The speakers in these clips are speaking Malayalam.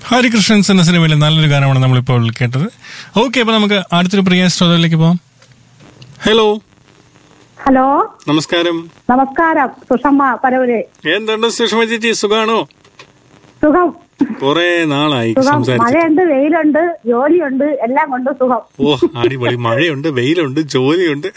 ഹരികൃഷ്ണൻസ് എന്ന സിനിമയിലെ നല്ലൊരു ഗാനമാണ് നമ്മളിപ്പോൾ കേട്ടത്. ഓക്കെ, അപ്പൊ നമുക്ക് അടുത്തൊരു പ്രിയ ശ്രോതാവിലേക്ക് പോവാം. ഹലോ ഹലോ, നമസ്കാരം. നമസ്കാരം. സുഷമ്മ പരവൂര്. എന്തുണ്ട് സുഷമ ചേച്ചി, സുഖാണോ? സുഖം. കൊറേ നാളായി സുഖം. സംസാരിച്ചു. മഴയുണ്ട്, വെയിലുണ്ട്, ജോലിയുണ്ട്, എല്ലാം കൊണ്ട് സുഖം. ഓ അടിപൊളി. മഴയുണ്ട്, വെയിലുണ്ട്, ജോലിയുണ്ട്.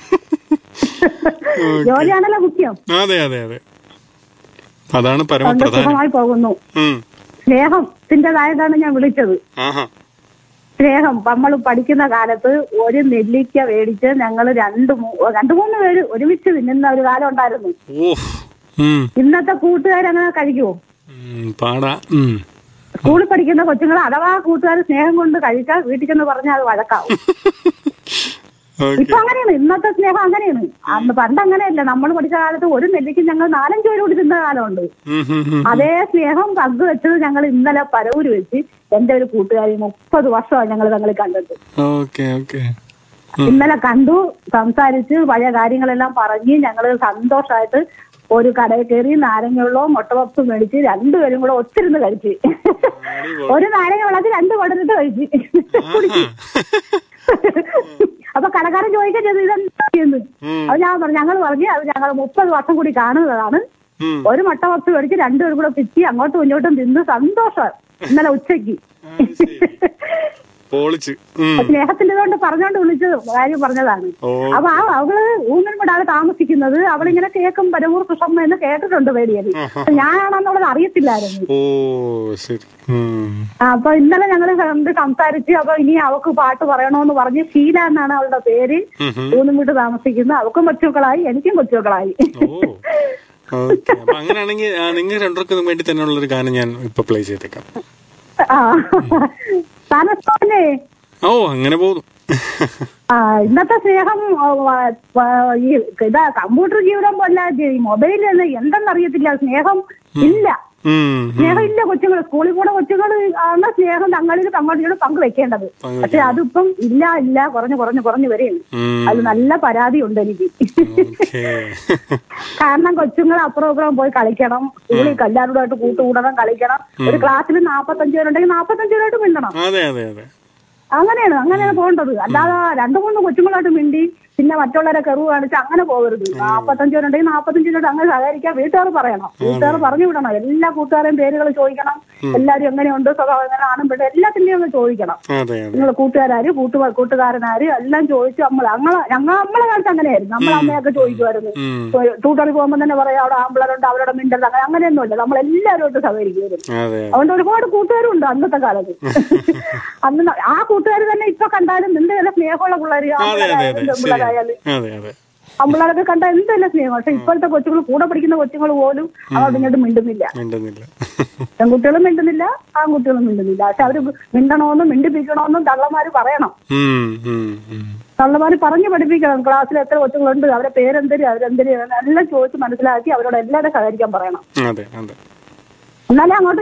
ജോലിയാണല്ലോ മുഖ്യം. അതെ അതെ അതെ, അതാണ് പരമപ്രധാനം. സുഖമായി പോകുന്നു. സ്നേഹത്തിൻ്റെതായതാണ് ഞാൻ വിളിച്ചത്. സ്നേഹം. നമ്മൾ പഠിക്കുന്ന കാലത്ത് ഒരു നെല്ലിക്ക മേടിച്ച് ഞങ്ങൾ രണ്ടു മൂന്ന് പേര് ഒരുമിച്ച് തിന്നുന്ന ഒരു കാലം ഉണ്ടായിരുന്നു. ഇന്നത്തെ കൂട്ടുകാരങ്ങനെ കഴിക്കുവോ? പാടാ. സ്കൂളിൽ പഠിക്കുന്ന കൊച്ചുങ്ങൾ അഥവാ കൂട്ടുകാർ സ്നേഹം കൊണ്ട് കഴിച്ചാൽ വീട്ടിൽ ചെന്ന് പറഞ്ഞാൽ അത് വഴക്കാവും. ഇപ്പൊ അങ്ങനെയാണ്, ഇന്നത്തെ സ്നേഹം അങ്ങനെയാണ്. അന്ന് പണ്ട് അങ്ങനെയല്ല. നമ്മൾ പഠിച്ച കാലത്ത് ഒരു നെല്ലിക്ക് ഞങ്ങൾ 4-5 പേര് കൂടി തിന്ന കാലമുണ്ട്. അതേ സ്നേഹം പങ്കുവെച്ചത് ഞങ്ങൾ ഇന്നലെ പരവൂര് വെച്ച് എന്റെ ഒരു കൂട്ടുകാരി 30 വർഷമാണ് ഞങ്ങൾ തങ്ങളിൽ കണ്ടിട്ട്. ഇന്നലെ കണ്ടു, സംസാരിച്ച് പഴയ കാര്യങ്ങളെല്ലാം പറഞ്ഞ് ഞങ്ങള് സന്തോഷമായിട്ട് ഒരു കടയിൽ കയറി നാരങ്ങ മുട്ടപപ്സ് മേടിച്ച് 2 പേരും കൂടെ ഒത്തിരുന്ന് കഴിച്ച്. ഒരു നാരങ്ങ വെള്ളത്തിൽ 2 കൊടന്നിട്ട് കഴിച്ച് കുടിച്ച്. അപ്പൊ കടക്കാരൻ ചോദിക്കാൻ ചെയ്തു ഇതെന്താ ചെയ്യുന്നു. അത് ഞാൻ പറഞ്ഞു, ഞങ്ങൾ പറഞ്ഞു അത് ഞങ്ങൾ 30 വർഷം കൂടി കാണുന്നതാണ്. ഒരു മുട്ട പപ്സ് മേടിച്ച് 2 പേരും കൂടെ പിച്ചി അങ്ങോട്ടും ഇങ്ങോട്ടും തിന്ന് സന്തോഷം ഇന്നലെ ഉച്ചയ്ക്ക്. സ്നേഹത്തിന്റെ കൊണ്ട് പറഞ്ഞോണ്ട് വിളിച്ചത് കാര്യം പറഞ്ഞതാണ്. അപ്പൊ അവള് ഊന്നൻപടാണ് താമസിക്കുന്നത്. അവളിങ്ങനെ കേൾക്കും പരവൂർ സുഷമ്മ എന്ന് കേട്ടിട്ടുണ്ട് പേടിയത്. ഞാനാണെന്നുള്ളത് അറിയത്തില്ലായിരുന്നു. അപ്പൊ ഇന്നലെ ഞങ്ങള് കണ്ട് സംസാരിച്ച് അപ്പൊ ഇനി അവക്ക് പാട്ട് പറയണോന്ന് പറഞ്ഞ് ഷീല എന്നാണ് അവളുടെ പേര്. ഊന്നുംവീട്ട് താമസിക്കുന്നത്. അവക്കും കൊച്ചുമക്കളായി, എനിക്കും കൊച്ചുമക്കളായി. അങ്ങനെയാണെങ്കിൽ നിങ്ങൾ രണ്ടുപേർക്കും വേണ്ടി തന്നെയുള്ളൊരു ഗാനം ഞാൻ ഇപ്പൊ പ്ലേ ചെയ്തേക്കാം. ഓ അങ്ങനെ പോകുന്നു. ഇന്നത്തെ സ്നേഹം ഇതാ കമ്പ്യൂട്ടർ ജീവിതം പോലെ മൊബൈലിൽ എന്തെന്നറിയത്തില്ല. സ്നേഹം ഇല്ല, സ്നേഹം ഇല്ല. കൊച്ചുങ്ങൾ സ്കൂളിൽ പോണ കൊച്ചുങ്ങൾ ആണ് സ്നേഹം തങ്ങളിൽ തങ്ങളുടെ പങ്കുവെക്കേണ്ടത്. പക്ഷെ അതിപ്പം ഇല്ല കുറഞ്ഞു വരെയുണ്ട്. അത് നല്ല പരാതി ഉണ്ട് എനിക്ക്. കാരണം കൊച്ചുങ്ങൾ അപ്പുറം പോയി കളിക്കണം, സ്കൂളിൽ എല്ലാവരോടായിട്ട് കൂട്ടുകൂടണം, കളിക്കണം. ഒരു ക്ലാസ്സിൽ 45 പേരുണ്ടെങ്കിൽ 45 പേരായിട്ട് മിണ്ടണം. അങ്ങനെയാണ് പോകേണ്ടത്. അല്ലാതെ 2-3 കൊച്ചുങ്ങളായിട്ട് മിണ്ടി പിന്നെ മറ്റുള്ളവരെ കെറിവ് കാണിച്ച് അങ്ങനെ പോകരുത്. 45 പേരുണ്ടെങ്കിൽ 45 പേരോട് അങ്ങനെ സഹകരിക്കാൻ വീട്ടുകാർ പറയണം. വീട്ടുകാർ പറഞ്ഞു വിടണം. എല്ലാ കൂട്ടുകാരെയും പേരുകൾ ചോദിക്കണം. എല്ലാവരും എങ്ങനെയുണ്ട്, സ്വഭാവം എങ്ങനെ ആണ്, ഇവിടെ എല്ലാത്തിന്റെയും ഒന്ന് ചോദിക്കണം. നിങ്ങൾ കൂട്ടുകാരാര്, കൂട്ടുകാരനാര് എല്ലാം ചോദിച്ചു. നമ്മളെ കാലത്ത് അങ്ങനെയായിരുന്നു. നമ്മളെ അമ്മയൊക്കെ ചോദിക്കുമായിരുന്നു. ട്യൂട്ടറിൽ പോകുമ്പോൾ തന്നെ പറയാം അവിടെ ആമ്പിളരുണ്ട്, അവരോട് മിണ്ടരുത്. അങ്ങനെയൊന്നുമില്ല. നമ്മളെല്ലാവരോട്ട് സഹകരിക്കുമായിരുന്നു. അതുകൊണ്ട് ഒരുപാട് കൂട്ടുകാരുണ്ട് അന്നത്തെ കാലത്ത്. അന്ന് ആ കൂട്ടുകാർ തന്നെ ഇപ്പൊ കണ്ടാലും നിന്റെ ചില സ്നേഹമുള്ള പിള്ളേർ അമ്പിള്ളേരൊക്കെ കണ്ട എന്തെല്ലാം സ്നേഹം. പക്ഷെ ഇപ്പോഴത്തെ കൊച്ചുങ്ങൾ, കൂടെ പഠിക്കുന്ന കൊച്ചുങ്ങൾ പോലും അങ്ങോട്ട് ഇങ്ങോട്ട് മിണ്ടുന്നില്ല. പെൺകുട്ടികളും മിണ്ടുന്നില്ല, ആൺകുട്ടികളും മിണ്ടുന്നില്ല. പക്ഷെ അവര് മിണ്ടണമെന്നും മിണ്ടിപ്പിക്കണമെന്നും തള്ളമാര് പറയണം. തള്ളമാര് പറഞ്ഞു പഠിപ്പിക്കണം. ക്ലാസ്സിൽ എത്ര കൊച്ചുങ്ങളുണ്ട്, അവരെ പേരെന്തര്, അവരെന്തര് എല്ലാം ചോദിച്ച് മനസ്സിലാക്കി അവരോട് എല്ലാവരും സഹകരിക്കാൻ പറയണം. എന്നാലേ അങ്ങോട്ട്